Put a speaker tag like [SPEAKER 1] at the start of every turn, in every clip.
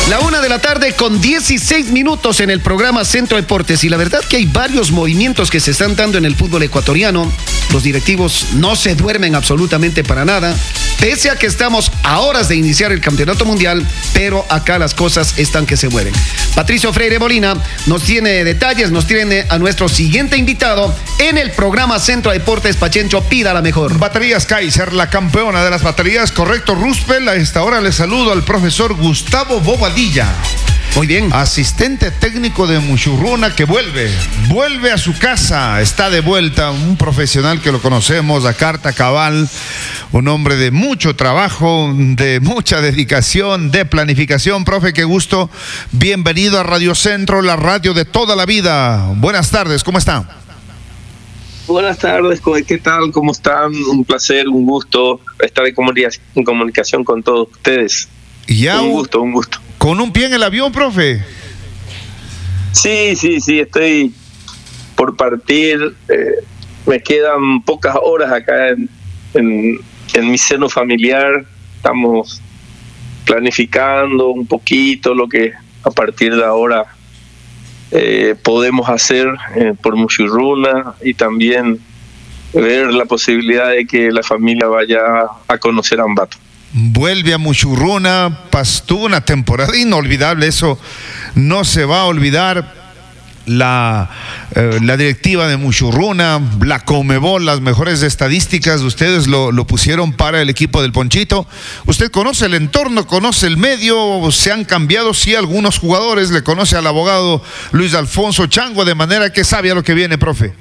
[SPEAKER 1] La 1:00 con 16 minutos en el programa Centro Deportes. Y la verdad que hay varios movimientos que se están dando en el fútbol ecuatoriano. Los directivos no se duermen absolutamente para nada. Pese a que estamos a horas de iniciar el campeonato mundial, pero acá las cosas están que se mueven. Patricio Freire Molina nos tiene detalles, nos tiene a nuestro siguiente invitado en el programa Centro Deportes. Pachencho, pida la mejor.
[SPEAKER 2] Baterías Kaiser, la campeona de las baterías, correcto, Ruspel. A esta hora le saludo al profesor Gustavo Bobadilla.
[SPEAKER 1] Muy bien.
[SPEAKER 2] Asistente técnico de Muchurruna, que vuelve a su casa, está de vuelta, un profesional que lo conocemos a carta cabal, un hombre de mucho trabajo, de mucha dedicación, de planificación. Profe, qué gusto, bienvenido a Radio Centro, la radio de toda la vida. Buenas tardes, ¿cómo está?
[SPEAKER 3] Buenas tardes, ¿qué tal? ¿Cómo están? Un placer, un gusto estar en comunicación con todos ustedes.
[SPEAKER 2] Ya
[SPEAKER 3] un gusto.
[SPEAKER 2] ¿Con un pie en el avión, profe?
[SPEAKER 3] Sí, estoy por partir. Me quedan pocas horas acá en mi seno familiar. Estamos planificando un poquito lo que a partir de ahora podemos hacer por Muchurruna, y también ver la posibilidad de que la familia vaya a conocer Ambato.
[SPEAKER 2] Vuelve a Muchurruna, tuvo una temporada inolvidable, eso no se va a olvidar. La directiva de Muchurruna, la Conmebol, las mejores estadísticas, ustedes lo pusieron para el equipo del Ponchito. Usted conoce el entorno, conoce el medio, se han cambiado, sí, algunos jugadores, le conoce al abogado Luis Alfonso Chango, de manera que sabe a lo que viene, profe.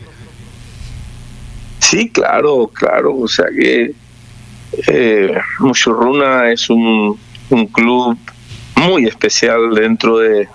[SPEAKER 3] Sí, claro, o sea que Muchurruna es un club muy especial dentro de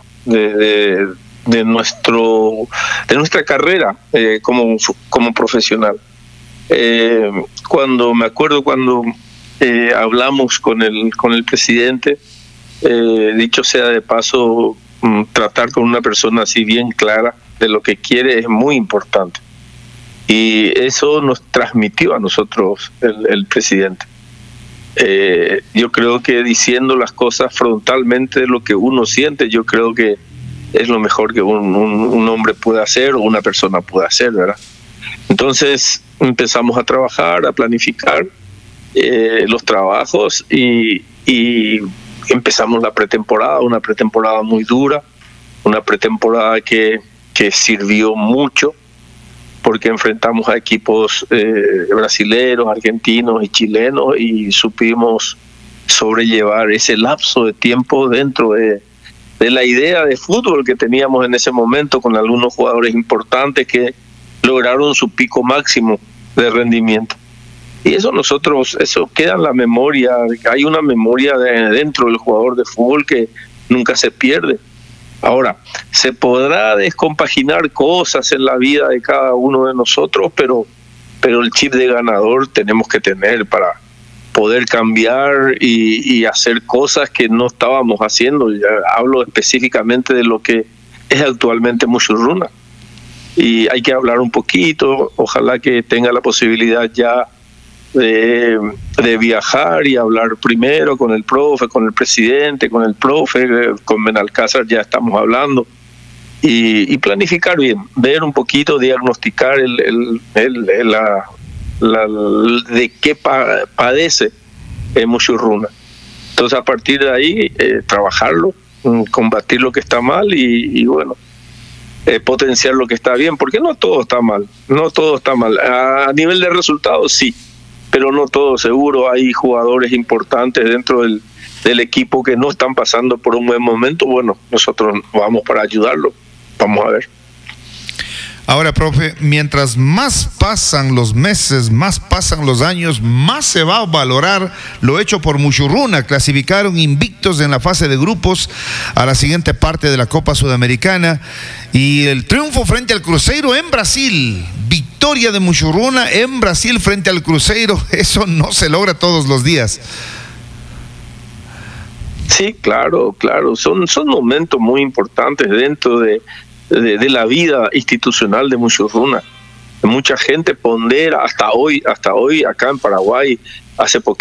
[SPEAKER 3] nuestra carrera como profesional. Cuando hablamos con el presidente, dicho sea de paso, tratar con una persona así bien clara de lo que quiere es muy importante, y eso nos transmitió a nosotros el presidente. Yo creo que diciendo las cosas frontalmente de lo que uno siente, yo creo que es lo mejor que un hombre puede hacer o una persona puede hacer, ¿verdad? Entonces empezamos a trabajar, a planificar los trabajos, y empezamos la pretemporada, una pretemporada muy dura, una pretemporada que sirvió mucho, porque enfrentamos a equipos brasileños, argentinos y chilenos, y supimos sobrellevar ese lapso de tiempo dentro de la idea de fútbol que teníamos en ese momento, con algunos jugadores importantes que lograron su pico máximo de rendimiento. Y eso queda en la memoria. Hay una memoria dentro del jugador de fútbol que nunca se pierde. Ahora, se podrá descompaginar cosas en la vida de cada uno de nosotros, pero el chip de ganador tenemos que tener para poder cambiar y hacer cosas que no estábamos haciendo. Ya hablo específicamente de lo que es actualmente Muchurruna. Y hay que hablar un poquito, ojalá que tenga la posibilidad ya de viajar y hablar primero con el profe, con el presidente, con el profe, con Benalcázar ya estamos hablando, y planificar bien, ver un poquito, diagnosticar de qué padece Muchurruna. Entonces a partir de ahí trabajarlo, combatir lo que está mal y bueno, potenciar lo que está bien, porque no todo está mal, a nivel de resultados sí, pero no todo. Seguro hay jugadores importantes dentro del equipo que no están pasando por un buen momento. Bueno, nosotros vamos para ayudarlo, vamos a ver.
[SPEAKER 2] Ahora, profe, mientras más pasan los meses, más pasan los años, más se va a valorar lo hecho por Muchurruna. Clasificaron invictos en la fase de grupos a la siguiente parte de la Copa Sudamericana, y el triunfo frente al Cruzeiro en Brasil, victoria de Muchurruna en Brasil frente al Cruzeiro, eso no se logra todos los días.
[SPEAKER 3] Sí, claro, son momentos muy importantes dentro de la vida institucional de Muchurruna. Mucha gente pondera hasta hoy acá en Paraguay. Hace